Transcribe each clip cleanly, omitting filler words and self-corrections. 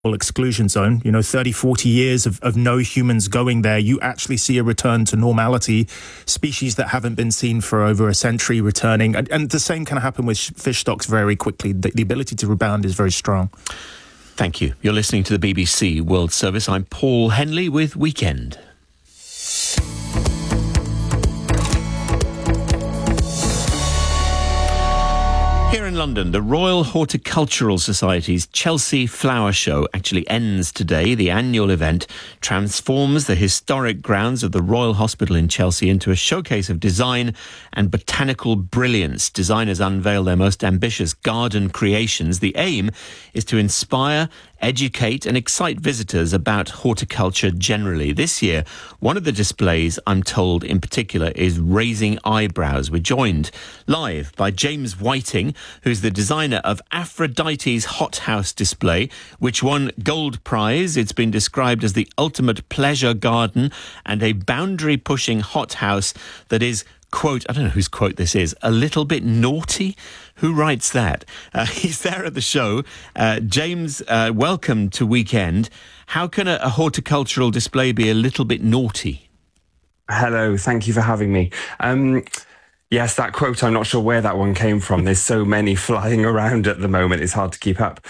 exclusion zone, 30, 40 years of no humans going there, you actually see a return to normality. Species that haven't been seen for over a century returning. And the same can happen with fish stocks very quickly. The ability to rebound is very strong. Thank you. You're listening to the BBC World Service. I'm Paul Henley with Weekend. Here in London, the Royal Horticultural Society's Chelsea Flower Show actually ends today. The annual event transforms the historic grounds of the Royal Hospital in Chelsea into a showcase of design and botanical brilliance. Designers unveil their most ambitious garden creations. The aim is to inspire, educate and excite visitors about horticulture generally. This year, one of the displays, I'm told in particular, is Raising Eyebrows. We're joined live by James Whiting, who's the designer of Aphrodite's Hothouse display, which won Gold Prize. It's been described as the ultimate pleasure garden and a boundary-pushing hothouse that is, quote, I don't know whose quote this is, a little bit naughty? Who writes that? He's there at the show. James, welcome to Weekend. How can a horticultural display be a little bit naughty? Hello, thank you for having me. Yes, that quote, I'm not sure where that one came from. There's so many flying around at the moment, it's hard to keep up.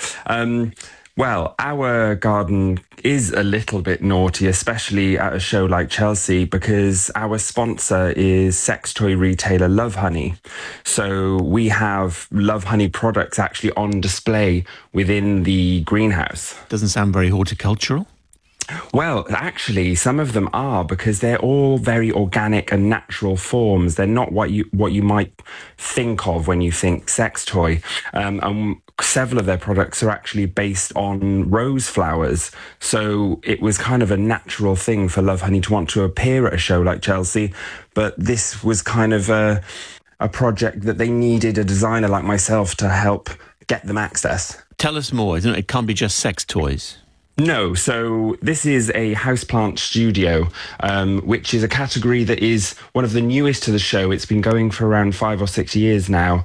Well, our garden is a little bit naughty, especially at a show like Chelsea, because our sponsor is sex toy retailer Lovehoney. So we have Lovehoney products actually on display within the greenhouse. Doesn't sound very horticultural. Well, actually, some of them are, because they're all very organic and natural forms. They're not what you might think of when you think sex toy. And several of their products are actually based on rose flowers. So it was kind of a natural thing for Lovehoney to want to appear at a show like Chelsea. But this was kind of a project that they needed a designer like myself to help get them access. Tell us more. It can't be just sex toys. No, so this is a houseplant studio, which is a category that is one of the newest to the show. It's been going for around 5 or 6 years now,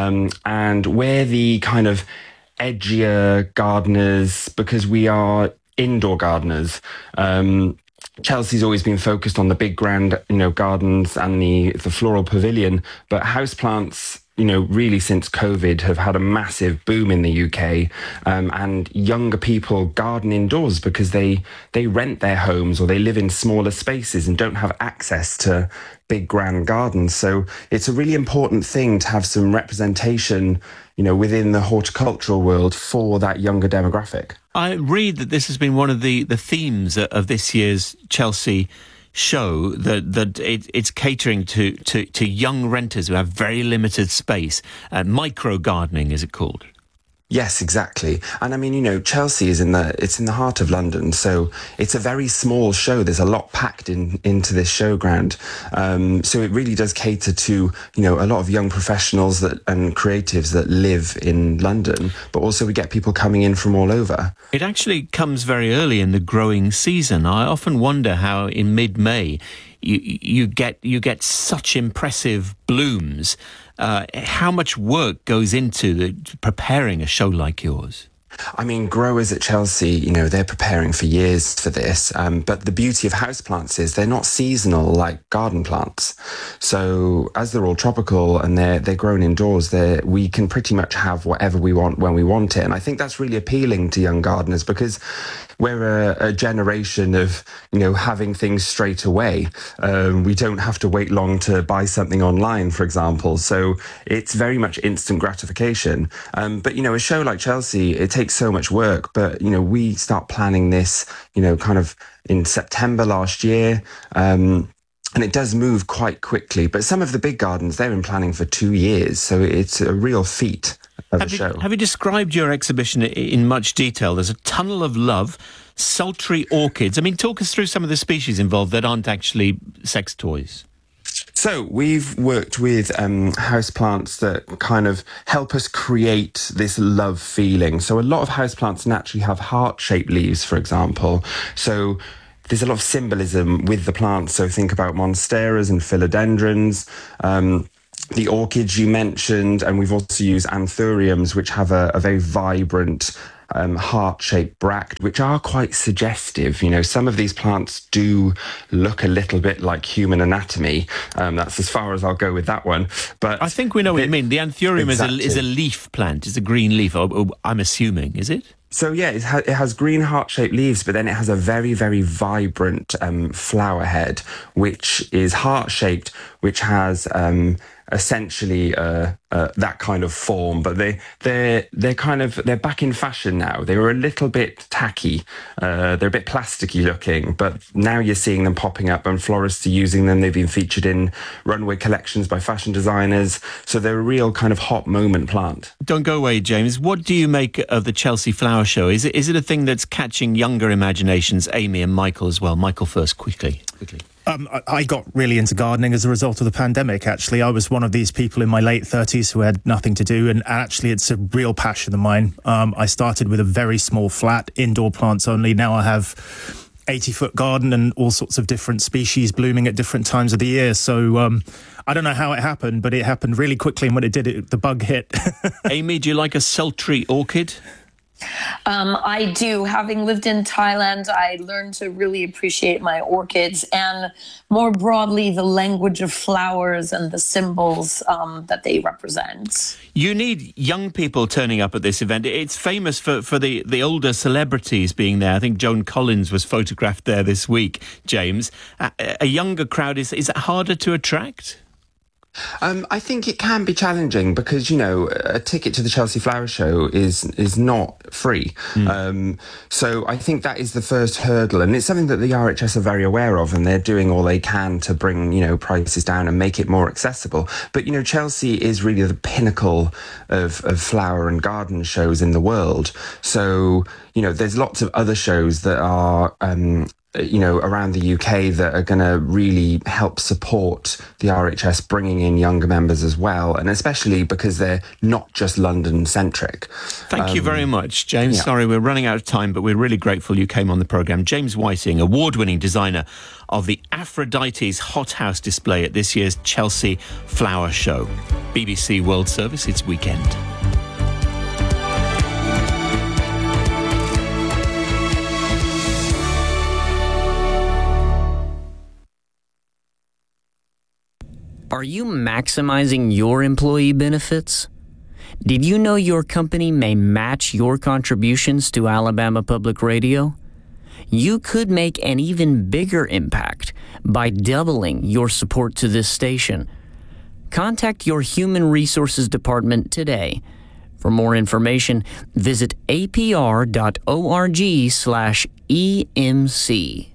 and we're the kind of edgier gardeners because we are indoor gardeners. Chelsea's always been focused on the big grand, gardens and the floral pavilion, but houseplants, really since COVID have had a massive boom in the UK, and younger people garden indoors because they rent their homes or they live in smaller spaces and don't have access to big grand gardens. So it's a really important thing to have some representation, within the horticultural world for that younger demographic. I read that this has been one of the themes of this year's Chelsea show, that it's catering to young renters who have very limited space. Micro-gardening, is it called? Yes, exactly. And I mean, Chelsea is in the heart of London, so it's a very small show. There's a lot packed into this showground. So it really does cater to, a lot of young professionals and creatives that live in London, but also we get people coming in from all over. It actually comes very early in the growing season. I often wonder how in mid-May you get such impressive blooms. How much work goes into preparing a show like yours? I mean, growers at Chelsea, they're preparing for years for this. But the beauty of houseplants is they're not seasonal like garden plants. So as they're all tropical and they're grown indoors, we can pretty much have whatever we want when we want it. And I think that's really appealing to young gardeners because we're a generation of, having things straight away. We don't have to wait long to buy something online, for example. So it's very much instant gratification. But, a show like Chelsea, it takes so much work. But, we start planning this, kind of in September last year. And it does move quite quickly. But some of the big gardens, they're in planning for 2 years. So it's a real feat of a show. Have you described your exhibition in much detail? There's a tunnel of love, sultry orchids. I mean, talk us through some of the species involved that aren't actually sex toys. So we've worked with houseplants that kind of help us create this love feeling. So a lot of houseplants naturally have heart-shaped leaves, for example. So there's a lot of symbolism with the plants. So think about monsteras and philodendrons. The orchids you mentioned, and we've also used anthuriums, which have a very vibrant heart-shaped bract, which are quite suggestive. You know, some of these plants do look a little bit like human anatomy. That's as far as I'll go with that one. But I think we know what you mean. The anthurium is a leaf plant. It's a green leaf, I'm assuming, is it? So, yeah, it has green heart-shaped leaves, but then it has a very, very vibrant flower head, which is heart-shaped, which has essentially that kind of form. But they're back in fashion now. They were a little bit tacky. They're a bit plasticky looking, but now you're seeing them popping up and florists are using them. They've been featured in runway collections by fashion designers. So they're a real kind of hot moment plant. Don't go away, James. What do you make of the Chelsea Flower Show? Is it a thing that's catching younger imaginations? Amy and Michael as well. Michael first, quickly. I got really into gardening as a result of the pandemic, actually. I was one of these people in my late 30s who had nothing to do, and actually it's a real passion of mine. I started with a very small flat, indoor plants only. Now I have 80-foot garden and all sorts of different species blooming at different times of the year. So I don't know how it happened, but it happened really quickly, and when it did, the bug hit. Amy, do you like a sultry orchid? I do. Having lived in Thailand, I learned to really appreciate my orchids and more broadly the language of flowers and the symbols that they represent. You need young people turning up at this event. It's famous for the older celebrities being there. I think Joan Collins was photographed there this week, James. A younger crowd, is it harder to attract? I think it can be challenging because, you know, a ticket to the Chelsea Flower Show is not free. So I think that is the first hurdle, and it's something that the RHS are very aware of, and they're doing all they can to bring, you know, prices down and make it more accessible. But, you know, Chelsea is really the pinnacle of flower and garden shows in the world. So, you know, there's lots of other shows that are you know, around the UK that are going to really help support the RHS bringing in younger members as well, and especially because they're not just London-centric. Thank you very much, James. Yeah. Sorry, we're running out of time, but we're really grateful you came on the programme. James Whiting, award-winning designer of the Aphrodite's hothouse display at this year's Chelsea Flower Show. BBC World Service, it's weekend. Are you maximizing your employee benefits? Did you know your company may match your contributions to Alabama Public Radio? You could make an even bigger impact by doubling your support to this station. Contact your Human Resources Department today. For more information, visit apr.org/EMC.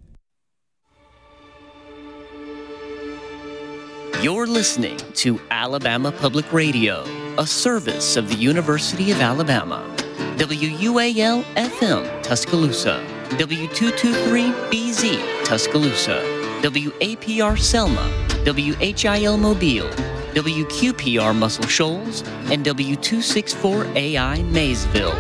You're listening to Alabama Public Radio, a service of the University of Alabama. WUAL-FM, Tuscaloosa. W223BZ, Tuscaloosa. WAPR Selma. WHIL Mobile. WQPR Muscle Shoals. And W264AI Maysville.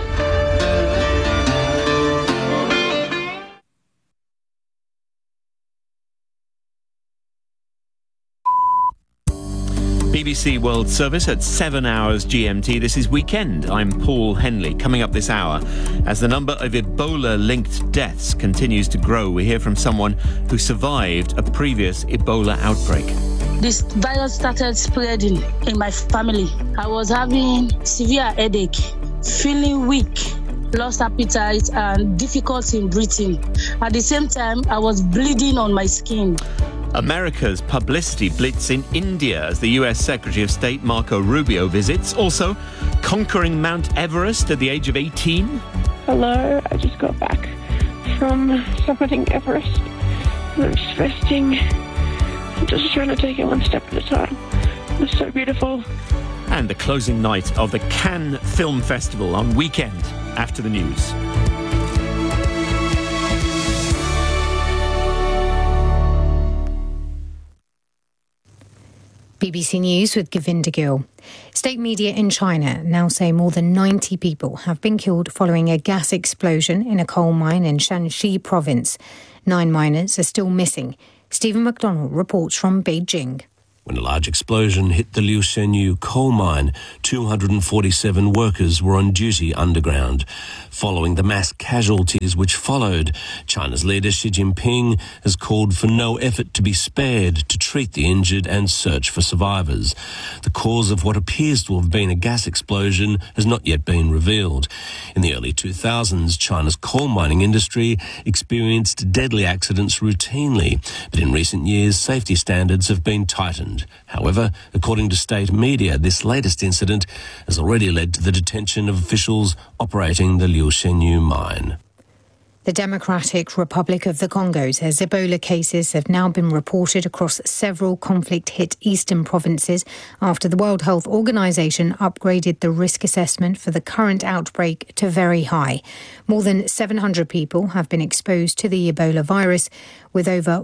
BBC World Service at 7 hours GMT. This is Weekend. I'm Paul Henley. Coming up this hour, as the number of Ebola-linked deaths continues to grow, we hear from someone who survived a previous Ebola outbreak. This virus started spreading in my family. I was having severe headache, feeling weak, lost appetite and difficulty in breathing. At the same time, I was bleeding on my skin. America's publicity blitz in India as the US Secretary of State Marco Rubio visits. Also, conquering Mount Everest at the age of 18. Hello, I just got back from summiting Everest. I'm just resting. I'm just trying to take it one step at a time. It's so beautiful. And the closing night of the Cannes Film Festival on Weekend after the news. BBC News with Govinda Gill. State media in China now say more than 90 people have been killed following a gas explosion in a coal mine in Shanxi province. 9 miners are still missing. Stephen McDonald reports from Beijing. When a large explosion hit the Liu Shenyu coal mine, 247 workers were on duty underground. Following the mass casualties which followed, China's leader Xi Jinping has called for no effort to be spared to treat the injured and search for survivors. The cause of what appears to have been a gas explosion has not yet been revealed. In the early 2000s, China's coal mining industry experienced deadly accidents routinely, but in recent years, safety standards have been tightened. However, according to state media, this latest incident has already led to the detention of officials operating the Liu Shenyu mine. The Democratic Republic of the Congo says Ebola cases have now been reported across several conflict-hit eastern provinces after the World Health Organization upgraded the risk assessment for the current outbreak to very high. More than 700 people have been exposed to the Ebola virus, with over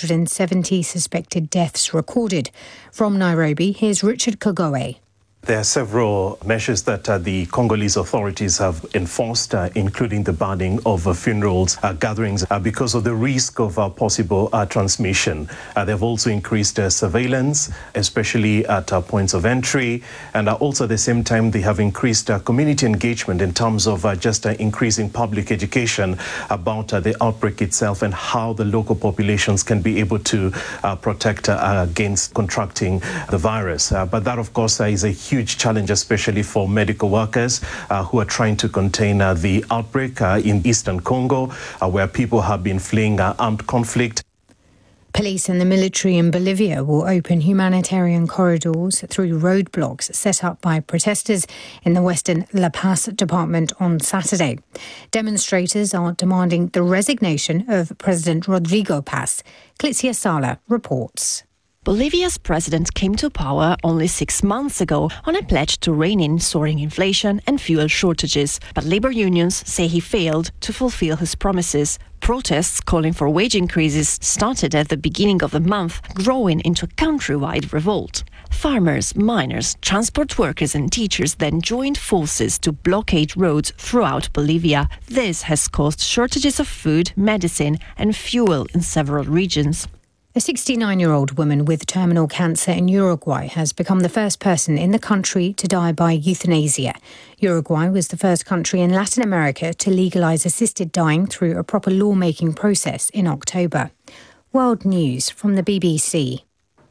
170 suspected deaths recorded. From Nairobi, here's Richard Kagoe. There are several measures that the Congolese authorities have enforced, including the banning of funerals, gatherings, because of the risk of possible transmission. They've also increased surveillance, especially at points of entry, and also at the same time they have increased community engagement in terms of just increasing public education about the outbreak itself and how the local populations can be able to protect against contracting the virus. But that, of course, is a huge challenge, especially for medical workers who are trying to contain the outbreak in eastern Congo, where people have been fleeing armed conflict. Police and the military in Bolivia will open humanitarian corridors through roadblocks set up by protesters in the western La Paz department on Saturday. Demonstrators are demanding the resignation of President Rodrigo Paz. Clitzia Sala reports. Bolivia's president came to power only 6 months ago on a pledge to rein in soaring inflation and fuel shortages. But labor unions say he failed to fulfill his promises. Protests calling for wage increases started at the beginning of the month, growing into a countrywide revolt. Farmers, miners, transport workers and teachers then joined forces to blockade roads throughout Bolivia. This has caused shortages of food, medicine and fuel in several regions. A 69-year-old woman with terminal cancer in Uruguay has become the first person in the country to die by euthanasia. Uruguay was the first country in Latin America to legalise assisted dying through a proper lawmaking process in October. World News from the BBC.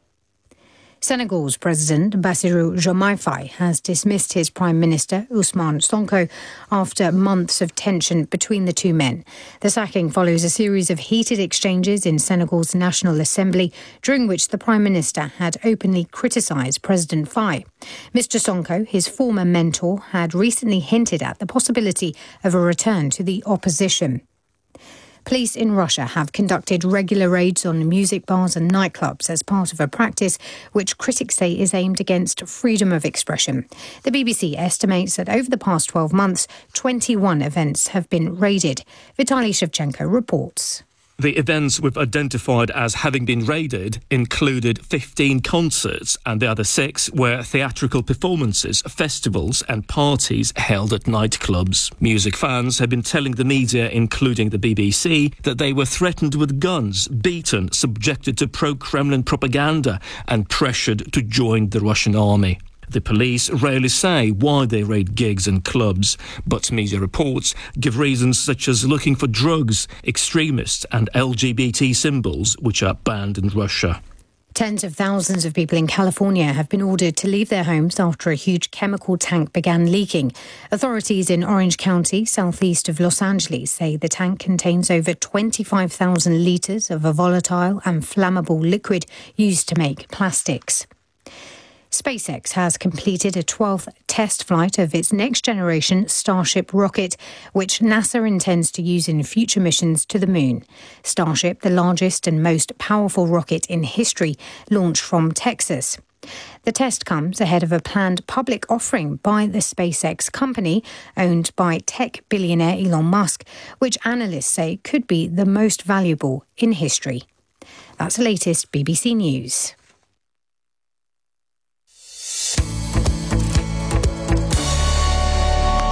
Senegal's President Bassirou Diomaye Faye has dismissed his Prime Minister Ousmane Sonko after months of tension between the two men. The sacking follows a series of heated exchanges in Senegal's National Assembly, during which the Prime Minister had openly criticised President Faye. Mr Sonko, his former mentor, had recently hinted at the possibility of a return to the opposition. Police in Russia have conducted regular raids on music bars and nightclubs as part of a practice which critics say is aimed against freedom of expression. The BBC estimates that over the past 12 months, 21 events have been raided. Vitaly Shevchenko reports. The events we've identified as having been raided included 15 concerts, and the other 6 were theatrical performances, festivals and parties held at nightclubs. Music fans have been telling the media, including the BBC, that they were threatened with guns, beaten, subjected to pro-Kremlin propaganda and pressured to join the Russian army. The police rarely say why they raid gigs and clubs, but media reports give reasons such as looking for drugs, extremists and LGBT symbols, which are banned in Russia. Tens of thousands of people in California have been ordered to leave their homes after a huge chemical tank began leaking. Authorities in Orange County, southeast of Los Angeles, say the tank contains over 25,000 litres of a volatile and flammable liquid used to make plastics. SpaceX has completed a 12th test flight of its next-generation Starship rocket, which NASA intends to use in future missions to the moon. Starship, the largest and most powerful rocket in history, launched from Texas. The test comes ahead of a planned public offering by the SpaceX company, owned by tech billionaire Elon Musk, which analysts say could be the most valuable in history. That's the latest BBC News.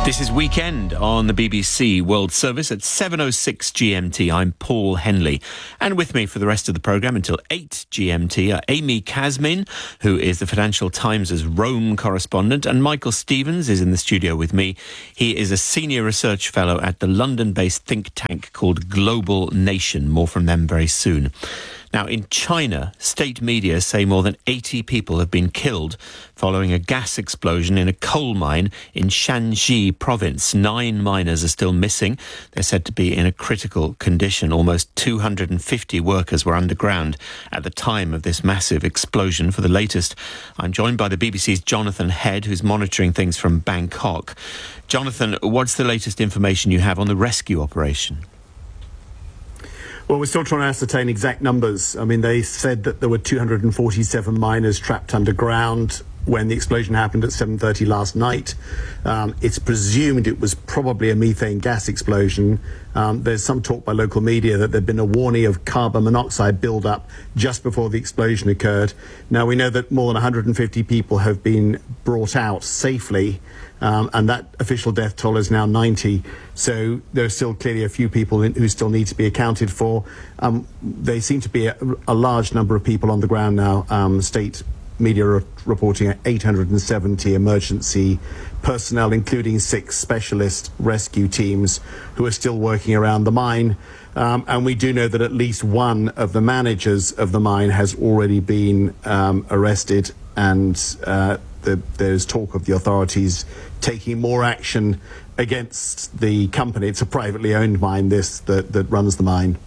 This is Weekend on the BBC World Service at 7:06 GMT. I'm Paul Henley. And with me for the rest of the programme until 8 GMT are Amy Kasmin, who is the Financial Times' Rome correspondent, and Michael Stevens is in the studio with me. He is a senior research fellow at the London-based think tank called Global Nation. More from them very soon. Now, in China, state media say more than 80 people have been killed following a gas explosion in a coal mine in Shanxi province. 9 miners are still missing. They're said to be in a critical condition. Almost 250 workers were underground at the time of this massive explosion. For the latest, I'm joined by the BBC's Jonathan Head, who's monitoring things from Bangkok. Jonathan, what's the latest information you have on the rescue operation? Well, we're still trying to ascertain exact numbers. I mean, they said that there were 247 miners trapped underground when the explosion happened at 7:30 last night. It's presumed it was probably a methane gas explosion. There's some talk by local media that there'd been a warning of carbon monoxide buildup just before the explosion occurred. Now, we know that more than 150 people have been brought out safely, and that official death toll is now 90. So there are still clearly a few people who still need to be accounted for. There seem to be a large number of people on the ground now. State media are reporting 870 emergency personnel, including 6 specialist rescue teams who are still working around the mine. And we do know that at least one of the managers of the mine has already been arrested, and there's talk of the authorities taking more action against the company. It's a privately owned mine, that runs the mine.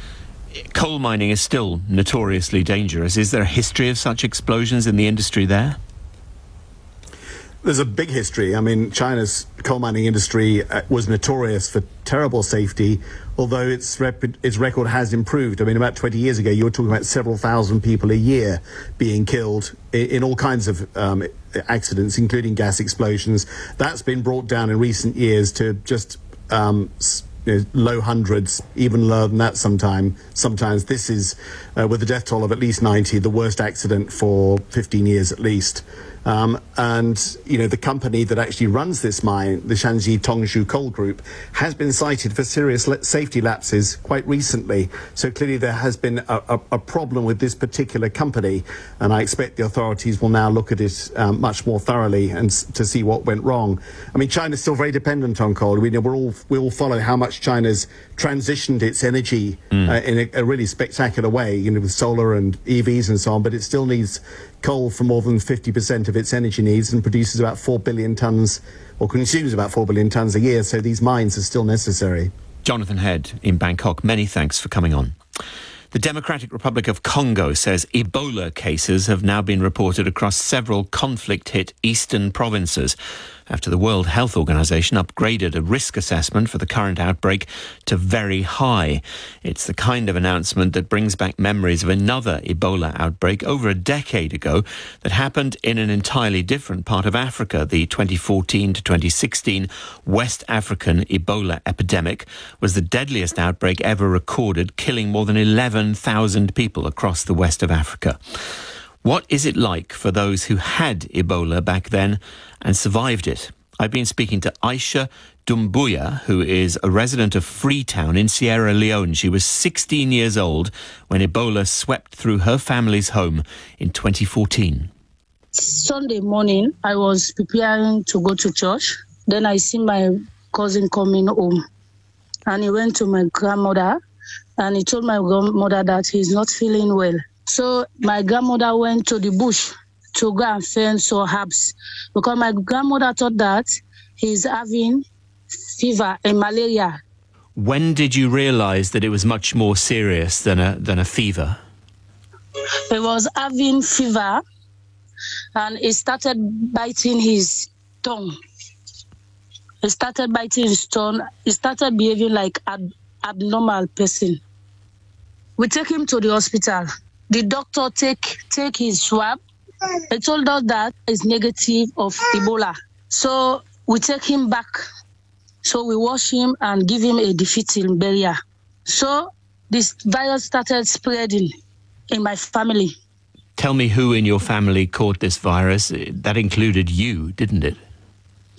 Coal mining is still notoriously dangerous. Is there a history of such explosions in the industry there? There's a big history. I mean, China's coal mining industry was notorious for terrible safety, although its record has improved. I mean, about 20 years ago, you were talking about several thousand people a year being killed in all kinds of accidents, including gas explosions. That's been brought down in recent years to just low hundreds, even lower than that sometimes. This is, with a death toll of at least 90, the worst accident for 15 years at least. And, you know, the company that actually runs this mine, the Shanxi Tongshu Coal Group, has been cited for serious safety lapses quite recently. So clearly there has been a problem with this particular company. And I expect the authorities will now look at it much more thoroughly and to see what went wrong. I mean, China's still very dependent on coal. We all follow how much China's transitioned its energy in a really spectacular way, you know, with solar and EVs and so on, but it still needs coal for more than 50% of its energy needs and produces about 4 billion tonnes, or consumes about 4 billion tonnes a year, so these mines are still necessary. Jonathan Head in Bangkok, many thanks for coming on. The Democratic Republic of Congo says Ebola cases have now been reported across several conflict-hit eastern provinces after the World Health Organization upgraded a risk assessment for the current outbreak to very high. It's the kind of announcement that brings back memories of another Ebola outbreak over a decade ago that happened in an entirely different part of Africa. The 2014 to 2016 West African Ebola epidemic was the deadliest outbreak ever recorded, killing more than 11,000 people across the west of Africa. What is it like for those who had Ebola back then and survived it? I've been speaking to Aisha Dumbuya, who is a resident of Freetown in Sierra Leone. She was 16 years old when Ebola swept through her family's home in 2014. Sunday morning, I was preparing to go to church. Then I see my cousin coming home. And he went to my grandmother and he told my grandmother that he's not feeling well. So my grandmother went to the bush to go and find some herbs because my grandmother thought that he's having fever and malaria. When did you realize that it was much more serious than a fever? He was having fever and he started biting his tongue. He started behaving like an abnormal person. We take him to the hospital. The doctor take his swab. He told us that it's negative of Ebola. So we take him back. So we wash him and give him a defeating barrier. So this virus started spreading in my family. Tell me who in your family caught this virus. That included you, didn't it?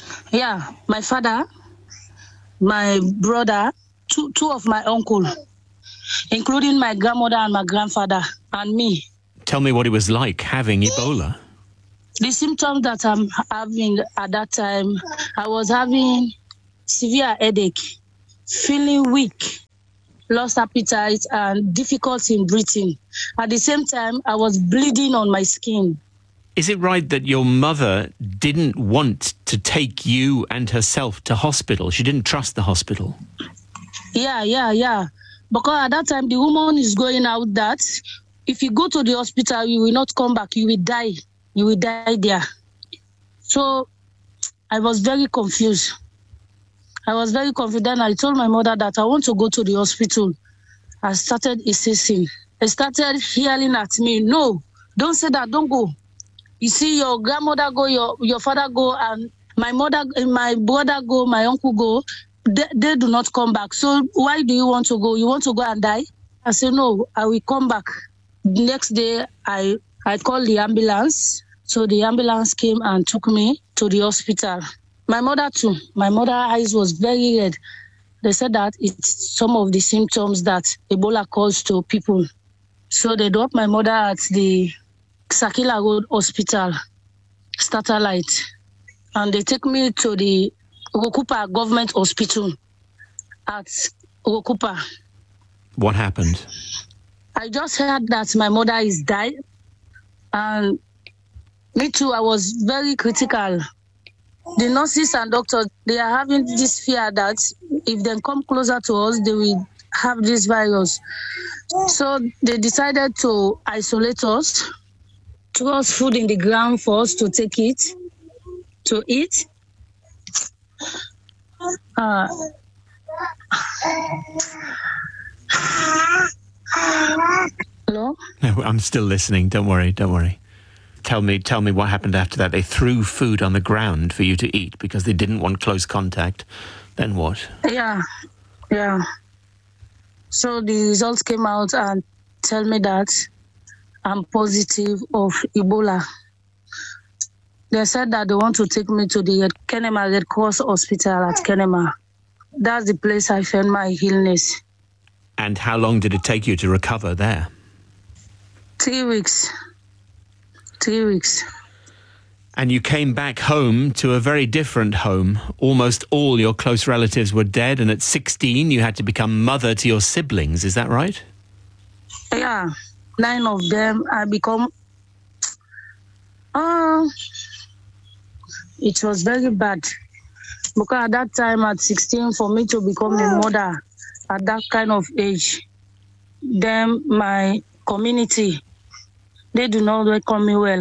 Yeah, my father, my brother, two of my uncle, including my grandmother and my grandfather, and me. Tell me what it was like having Ebola. The symptoms that I'm having at that time, I was having severe headache, feeling weak, lost appetite, and difficulty in breathing. At the same time, I was bleeding on my skin. Is it right that your mother didn't want to take you and herself to hospital? She didn't trust the hospital? Yeah. Because at that time, the woman is going out that if you go to the hospital, you will not come back. You will die. You will die there. So I was very confused. Then I told my mother that I want to go to the hospital. I started insisting. I started yelling at me, no, don't say that, don't go. You see, your grandmother go, your father go, and my mother, my brother go, my uncle go. They do not come back. So why do you want to go? You want to go and die? I said, no, I will come back. The next day, I called the ambulance. So the ambulance came and took me to the hospital. My mother too. My mother's eyes was very red. They said that it's some of the symptoms that Ebola causes to people. So they dropped my mother at the Sakila Road Hospital, Starterlight. And they take me to the Ugokupa Government Hospital at Ugokupa. What happened? I just heard that my mother is died. And me too, I was very critical. The nurses and doctors, they are having this fear that if they come closer to us, they will have this virus. So they decided to isolate us, throw us food in the ground for us to take it, to eat. Hello? No, I'm still listening. Don't worry. Tell me what happened after that. They threw food on the ground for you to eat because they didn't want close contact. Then what? Yeah. So the results came out and tell me that I'm positive of Ebola. They said that they want to take me to the Kenema Red Cross Hospital at Kenema. That's the place I found my illness. And how long did it take you to recover there? 3 weeks. 3 weeks. And you came back home to a very different home. Almost all your close relatives were dead, and at 16 you had to become mother to your siblings. Is that right? Yeah, 9 of them. I become... it was very bad. Because at that time, at 16, for me to become a mother at that kind of age, then my community, they do not welcome me well.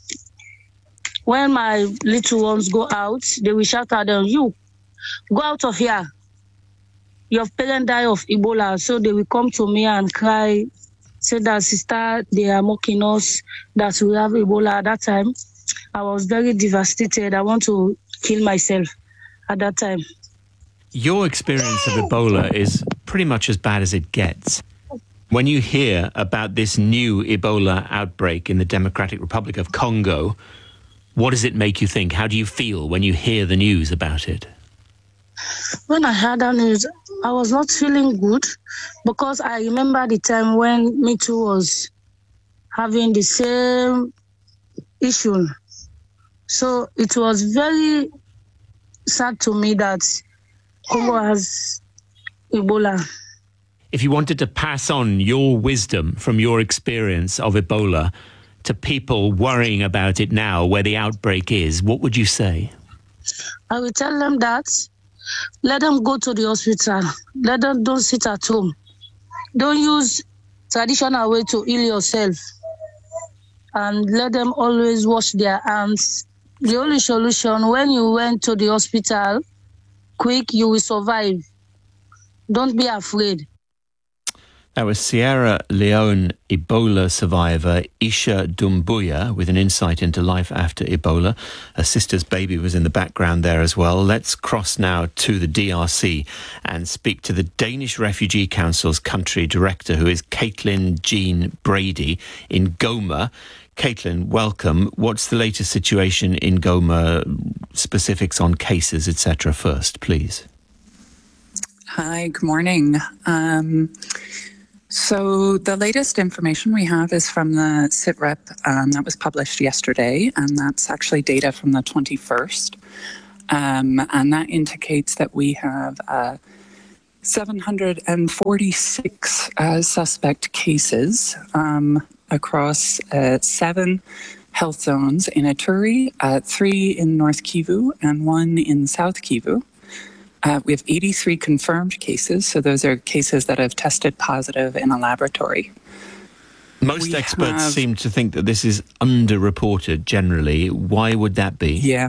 When my little ones go out, they will shout at them, you, go out of here. Your parents die of Ebola. So they will come to me and cry, say that, sister, they are mocking us, that we have Ebola. At that time, I was very devastated. I want to kill myself at that time. Your experience of Ebola is pretty much as bad as it gets. When you hear about this new Ebola outbreak in the Democratic Republic of Congo, what does it make you think? How do you feel when you hear the news about it? When I heard that news, I was not feeling good because I remember the time when me too was having the same issue. So it was very sad to me that Congo has Ebola. If you wanted to pass on your wisdom from your experience of Ebola to people worrying about it now, where the outbreak is, what would you say? I will tell them that let them go to the hospital. Let them don't sit at home. Don't use traditional way to heal yourself. And let them always wash their hands. The only solution, when you went to the hospital, quick, you will survive. Don't be afraid. That was Sierra Leone Ebola survivor Isha Dumbuya with an insight into life after Ebola. Her sister's baby was in the background there as well. Let's cross now to the DRC and speak to the Danish Refugee Council's country director, who is Caitlin Jean Brady in Goma. Caitlin, welcome. What's the latest situation in Goma? Specifics on cases, etc. first, please. Hi, good morning. So the latest information we have is from the SITREP that was published yesterday, and that's actually data from the 21st. And that indicates that we have 746 suspect cases across 7 health zones in Ituri, 3 in North Kivu, and 1 in South Kivu. We have 83 confirmed cases, so those are cases that have tested positive in a laboratory. Most experts seem to think that this is underreported generally. Why would that be? Yeah.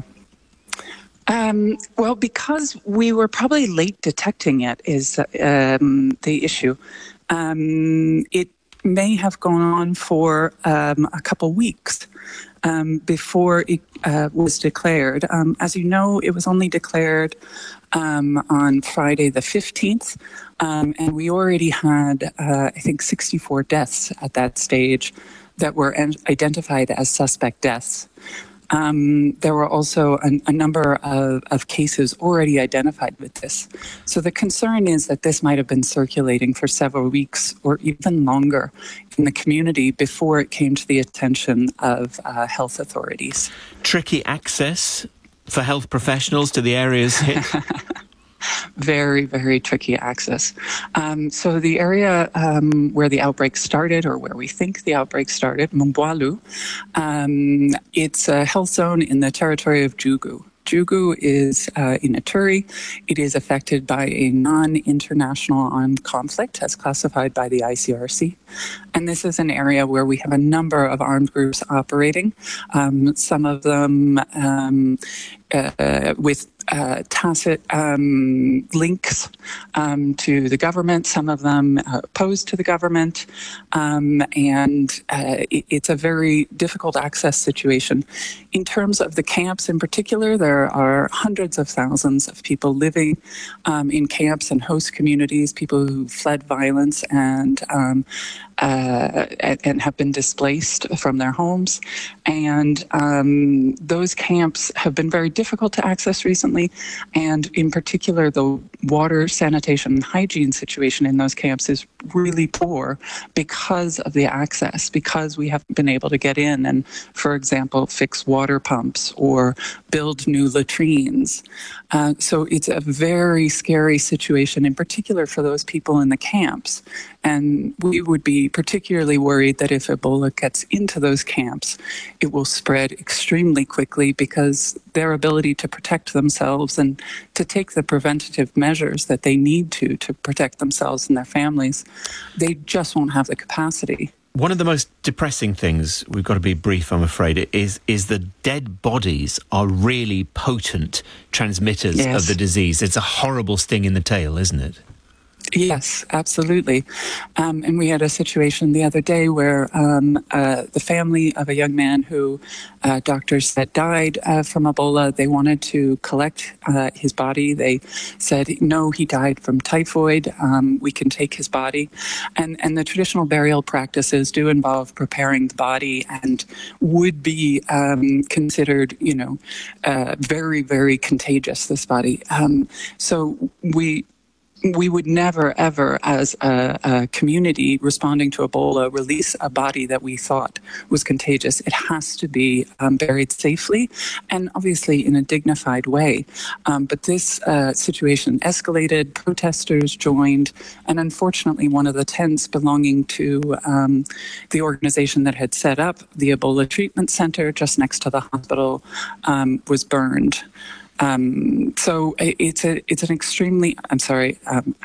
Well, because we were probably late detecting it is the issue. It may have gone on for a couple weeks before it was declared. As you know, it was only declared on Friday the 15th, and we already had, I think, 64 deaths at that stage that were identified as suspect deaths. There were also a number of cases already identified with this. So the concern is that this might have been circulating for several weeks or even longer in the community before it came to the attention of health authorities. Tricky access for health professionals to the areas hit? Very, very tricky access. So the area where the outbreak started, or where we think the outbreak started, Mombwalu, it's a health zone in the territory of Jugu. Jugu is in Ituri. It is affected by a non-international armed conflict as classified by the ICRC. And this is an area where we have a number of armed groups operating, some of them with tacit links to the government, some of them opposed to the government, and it's a very difficult access situation. In terms of the camps in particular, there are hundreds of thousands of people living in camps and host communities, people who fled violence and have been displaced from their homes. And those camps have been very difficult to access recently. And in particular, the water, sanitation, and hygiene situation in those camps is really poor because of the access, because we haven't been able to get in and, for example, fix water pumps or build new latrines. So it's a very scary situation, in particular for those people in the camps. And we would be particularly worried that if Ebola gets into those camps, it will spread extremely quickly because their ability to protect themselves and to take the preventative measures that they need to protect themselves and their families, they just won't have the capacity. One of the most depressing things, we've got to be brief, I'm afraid, is the dead bodies are really potent transmitters of the disease. It's a horrible sting in the tail, isn't it? Yes, absolutely. And we had a situation the other day where the family of a young man who doctors said died from Ebola, they wanted to collect his body. They said, no, he died from typhoid. We can take his body. And the traditional burial practices do involve preparing the body and would be considered, very, very contagious, this body. So we would never, ever, as a community responding to Ebola, release a body that we thought was contagious. It has to be buried safely and obviously in a dignified way. But this situation escalated, protesters joined, and unfortunately one of the tents belonging to the organization that had set up the Ebola treatment center just next to the hospital was burned. So it's an extremely, I'm sorry,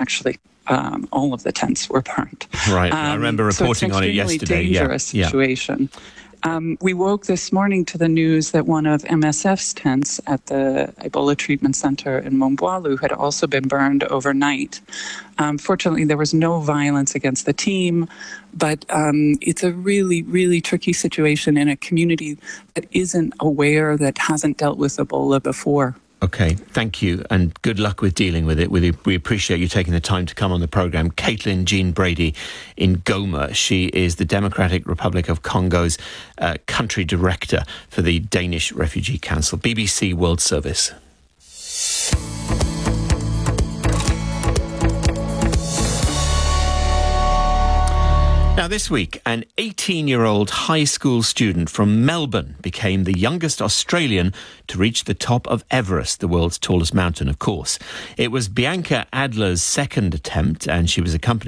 all of the tents were burned. Right, I remember reporting on it yesterday. Dangerous situation. We woke this morning to the news that one of MSF's tents at the Ebola treatment center in Mombwalu had also been burned overnight. Fortunately, there was no violence against the team, but it's a really, really tricky situation in a community that isn't aware, that hasn't dealt with Ebola before. OK, thank you, and good luck with dealing with it. We appreciate you taking the time to come on the programme. Caitlin Jean Brady in Goma. She is the Democratic Republic of Congo's country director for the Danish Refugee Council. BBC World Service. Now, this week, an 18-year-old high school student from Melbourne became the youngest Australian to reach the top of Everest, the world's tallest mountain, of course. It was Bianca Adler's second attempt, and she was accompanied